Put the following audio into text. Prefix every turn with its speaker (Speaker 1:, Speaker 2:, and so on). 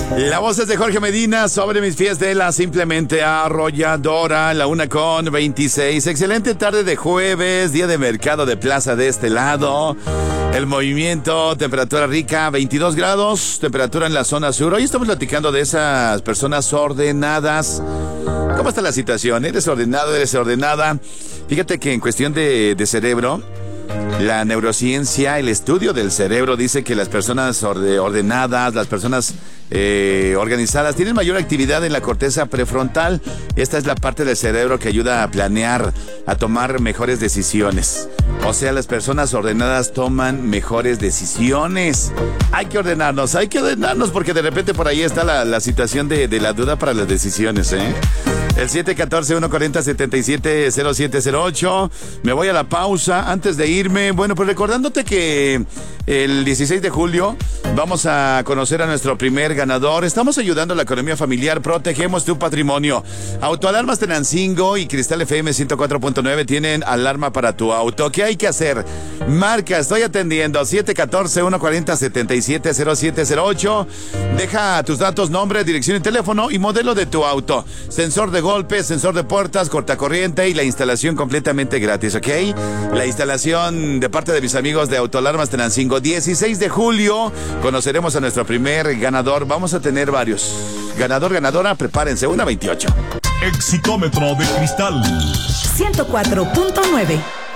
Speaker 1: La voz es de Jorge Medina sobre mis pies de la simplemente arrolladora, la 1:26. Excelente tarde de jueves, día de mercado de plaza de este lado. El movimiento, temperatura rica, 22 grados, temperatura en la zona sur. Hoy estamos platicando de esas personas ordenadas. ¿Cómo está la situación? ¿Eres ordenado? ¿Eres ordenada? Fíjate que en cuestión de cerebro, la neurociencia, el estudio del cerebro dice que las personas ordenadas, las personas organizadas, tienen mayor actividad en la corteza prefrontal. Esta es la parte del cerebro que ayuda a planear, a tomar mejores decisiones. O sea, las personas ordenadas toman mejores decisiones. Hay que ordenarnos porque de repente por ahí está la situación de la duda para las decisiones, ¿eh? El 714-140-770708. Me voy a la pausa antes de irme. Bueno, pues recordándote que el 16 de julio vamos a conocer a nuestro primer ganador. Estamos ayudando a la economía familiar. Protegemos tu patrimonio. Autoalarmas Tenancingo y Cristal FM 104.9 tienen alarma para tu auto. ¿Qué hay que hacer? Marca, estoy atendiendo. 714-140-770708. Deja tus datos, nombre, dirección y teléfono y modelo de tu auto. Sensor de golpes, sensor de puertas, cortacorriente y la instalación completamente gratis, ¿ok? La instalación de parte de mis amigos de Autoalarmas Tenancingo. 16 de julio conoceremos a nuestro primer ganador. Vamos a tener varios. Ganador, ganadora, prepárense. 1:28.
Speaker 2: Exitómetro de cristal
Speaker 3: 104.9.